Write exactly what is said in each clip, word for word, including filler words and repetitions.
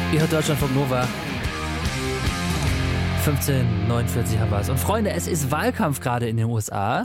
Ihr hört Deutschlandfunk Nova. fünfzehn Uhr neunundvierzig haben wir es. Und Freunde, es ist Wahlkampf gerade in den U S A.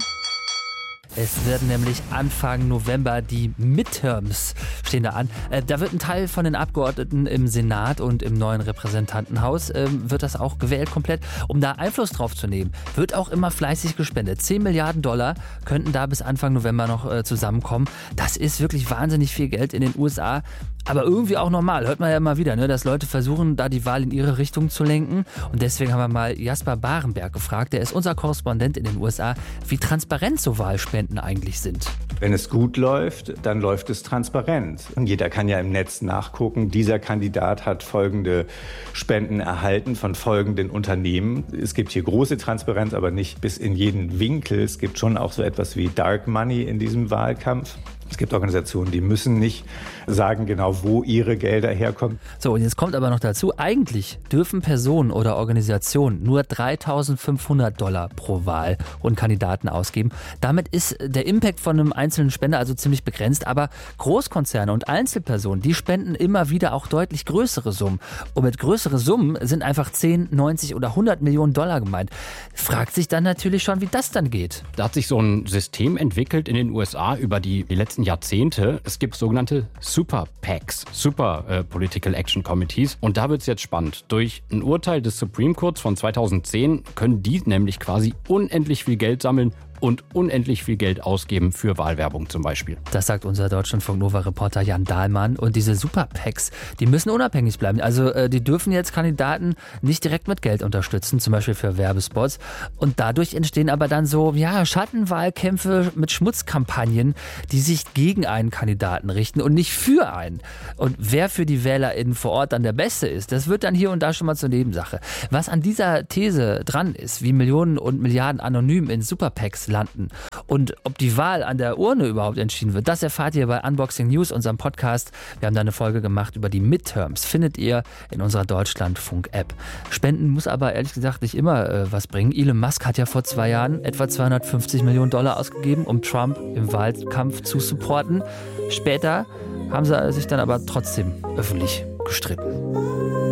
Es werden nämlich Anfang November die Midterms stehen da an. Äh, da wird ein Teil von den Abgeordneten im Senat und im neuen Repräsentantenhaus, äh, wird das auch gewählt komplett, um da Einfluss drauf zu nehmen. Wird auch immer fleißig gespendet. zehn Milliarden Dollar könnten da bis Anfang November noch äh, zusammenkommen. Das ist wirklich wahnsinnig viel Geld in den U S A. Aber irgendwie auch normal, hört man ja immer wieder, ne, dass Leute versuchen, da die Wahl in ihre Richtung zu lenken. Und deswegen haben wir mal Jasper Barenberg gefragt, der ist unser Korrespondent in den U S A, wie transparent so Wahlspenden eigentlich sind. Wenn es gut läuft, dann läuft es transparent. Und jeder kann ja im Netz nachgucken, dieser Kandidat hat folgende Spenden erhalten von folgenden Unternehmen. Es gibt hier große Transparenz, aber nicht bis in jeden Winkel. Es gibt schon auch so etwas wie Dark Money in diesem Wahlkampf. Es gibt Organisationen, die müssen nicht sagen genau, wo ihre Gelder herkommen. So, und jetzt kommt aber noch dazu, eigentlich dürfen Personen oder Organisationen nur dreitausendfünfhundert Dollar pro Wahl und Kandidaten ausgeben. Damit ist der Impact von einem einzelnen Spender also ziemlich begrenzt. Aber Großkonzerne und Einzelpersonen, die spenden immer wieder auch deutlich größere Summen. Und mit größere Summen sind einfach zehn, neunzig oder hundert Millionen Dollar gemeint. Fragt sich dann natürlich schon, wie das dann geht. Da hat sich so ein System entwickelt in den U S A über die, die letzten Jahrzehnte. Es gibt sogenannte Super PACs, Super äh, Political Action Committees. Und da wird es jetzt spannend. Durch ein Urteil des Supreme Courts von zweitausendzehn können die nämlich quasi unendlich viel Geld sammeln und unendlich viel Geld ausgeben für Wahlwerbung zum Beispiel. Das sagt unser Deutschlandfunk-Nova-Reporter Jan Dahlmann. Und diese Super-PACs, die müssen unabhängig bleiben. Also äh, die dürfen jetzt Kandidaten nicht direkt mit Geld unterstützen, zum Beispiel für Werbespots. Und dadurch entstehen aber dann so ja, Schattenwahlkämpfe mit Schmutzkampagnen, die sich gegen einen Kandidaten richten und nicht für einen. Und wer für die WählerInnen vor Ort dann der Beste ist, das wird dann hier und da schon mal zur Nebensache. Was an dieser These dran ist, wie Millionen und Milliarden anonym in Super-PACs landen und ob die Wahl an der Urne überhaupt entschieden wird, das erfahrt ihr bei Unboxing News, unserem Podcast. Wir haben da eine Folge gemacht über die Midterms, findet ihr in unserer Deutschlandfunk-App. Spenden muss aber ehrlich gesagt nicht immer äh, was bringen. Elon Musk hat ja vor zwei Jahren etwa zweihundertfünfzig Millionen Dollar ausgegeben, um Trump im Wahlkampf zu supporten. Später haben sie sich dann aber trotzdem öffentlich gestritten.